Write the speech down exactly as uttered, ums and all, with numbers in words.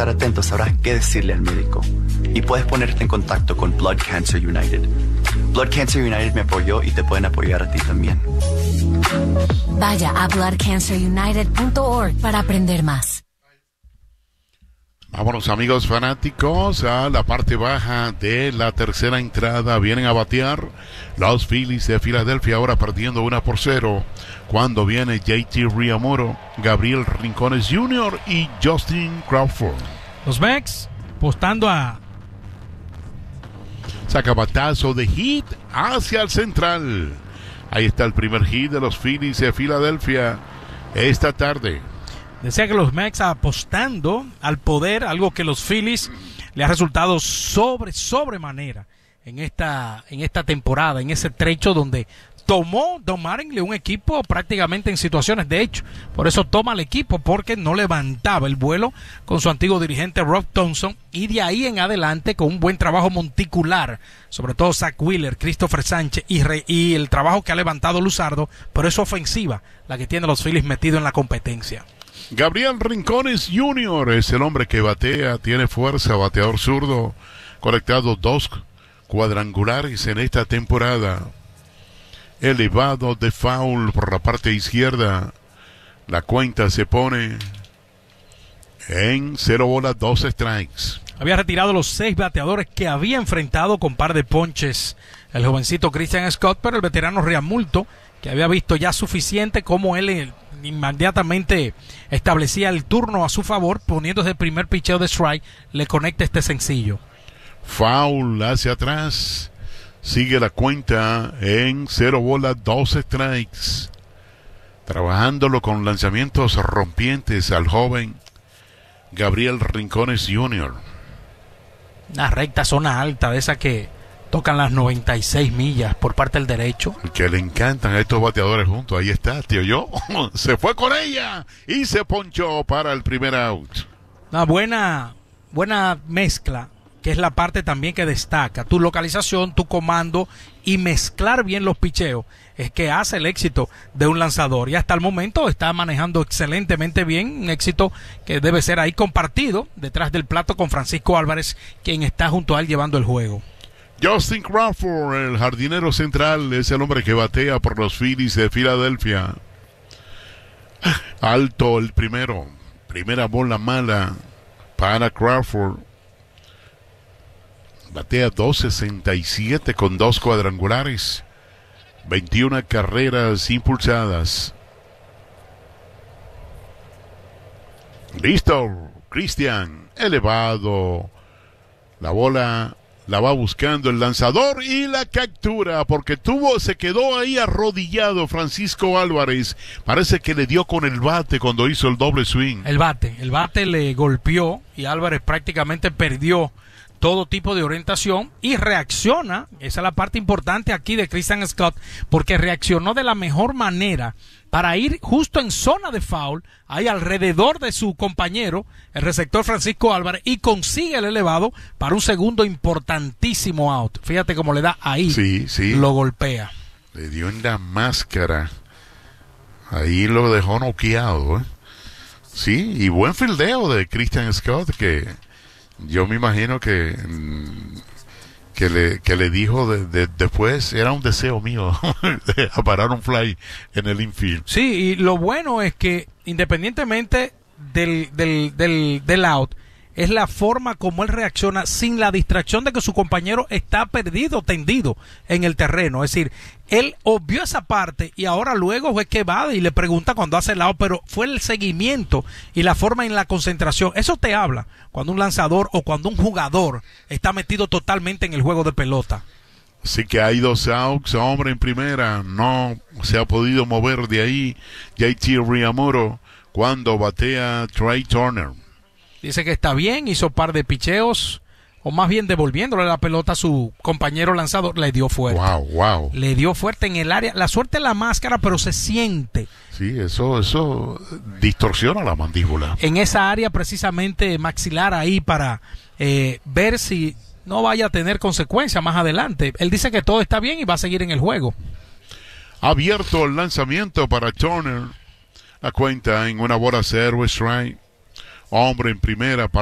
estar atento, sabrás qué decirle al médico. Y puedes ponerte en contacto con Blood Cancer United. Blood Cancer United me apoyó y te pueden apoyar a ti también. Vaya a blood cancer united punto org para aprender más. Vámonos, amigos fanáticos, a la parte baja de la tercera entrada. Vienen a batear los Phillies de Filadelfia, ahora perdiendo una por cero. Cuando viene J T Realmuto, Gabriel Rincones junior y Justin Crawford. Los Mex apostando a... Saca batazo de hit hacia el central. Ahí está el primer hit de los Phillies de Filadelfia esta tarde. Decía que los Mex apostando al poder, algo que los Phillies le ha resultado sobre, sobremanera en esta, en esta temporada, en ese trecho donde tomó Don Mattingly un equipo prácticamente en situaciones de hecho. Por eso toma el equipo, porque no levantaba el vuelo con su antiguo dirigente Rob Thompson, y de ahí en adelante con un buen trabajo monticular, sobre todo Zach Wheeler, Christopher Sánchez y, re, y el trabajo que ha levantado Luzardo, pero es ofensiva la que tiene los Phillies metido en la competencia. Gabriel Rincones junior es el hombre que batea, tiene fuerza, bateador zurdo, conectado dos cuadrangulares en esta temporada. Elevado de foul por la parte izquierda. La cuenta se pone en cero bolas, dos strikes. Había retirado los seis bateadores que había enfrentado con par de ponches el jovencito Christian Scott, pero el veterano Realmuto, que había visto ya suficiente, como él inmediatamente establecía el turno a su favor, poniéndose el primer picheo de strike, le conecta este sencillo. Foul hacia atrás. Sigue la cuenta en cero bolas, dos strikes. Trabajándolo con lanzamientos rompientes al joven Gabriel Rincones junior Una recta zona alta, de esa que tocan las noventa y seis millas por parte del derecho. Que le encantan a estos bateadores juntos. Ahí está, tío yo. Se fue con ella y se ponchó para el primer out. Una buena, buena mezcla, que es la parte también que destaca. Tu localización, tu comando y mezclar bien los picheos es que hace el éxito de un lanzador. Y hasta el momento está manejando excelentemente bien, un éxito que debe ser ahí compartido detrás del plato con Francisco Álvarez, quien está junto a él llevando el juego. Justin Crawford, el jardinero central, es el hombre que batea por los Phillies de Filadelfia. Alto el primero. Primera bola mala para Crawford. Batea dos sesenta y siete con dos cuadrangulares. veintiuna carreras impulsadas. Listo, Cristian. Elevado. La bola la va buscando el lanzador y la captura, porque tuvo, se quedó ahí arrodillado Francisco Álvarez. Parece que le dio con el bate cuando hizo el doble swing. El bate, el bate le golpeó y Álvarez prácticamente perdió todo tipo de orientación y reacciona. Esa es la parte importante aquí de Christian Scott, porque reaccionó de la mejor manera para ir justo en zona de foul, ahí alrededor de su compañero, el receptor Francisco Álvarez, y consigue el elevado para un segundo importantísimo out. Fíjate cómo le da ahí, sí, sí. Lo golpea. Le dio en la máscara. Ahí lo dejó noqueado, ¿eh? Sí, y buen fildeo de Christian Scott, que yo me imagino que que le que le dijo de, de, después, era un deseo mío de parar un fly en el infield. Sí, y lo bueno es que independientemente del, del, del, del out, es la forma como él reacciona sin la distracción de que su compañero está perdido, tendido en el terreno. Es decir, él obvió esa parte y ahora luego es que va y le pregunta cuando hace el out, pero fue el seguimiento y la forma en la concentración. Eso te habla cuando un lanzador o cuando un jugador está metido totalmente en el juego de pelota. Así que hay dos outs, hombre en primera, no se ha podido mover de ahí J T Realmuto cuando batea Trey Turner. Dice que está bien, hizo par de picheos, o más bien devolviéndole la pelota a su compañero lanzador, le dio fuerte. Wow, wow. Le dio fuerte en el área, la suerte es la máscara, pero se siente. Sí, eso, eso distorsiona la mandíbula. En esa área precisamente maxilar ahí para eh, ver si no vaya a tener consecuencias más adelante. Él dice que todo está bien y va a seguir en el juego. Abierto el lanzamiento para Turner. La cuenta en una bola cero strike. Hombre en primera.